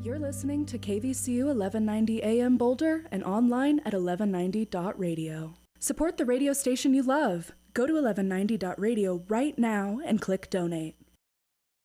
You're listening to KVCU 1190 AM Boulder and online at 1190.radio. Support the radio station you love. Go to 1190.radio right now and click donate.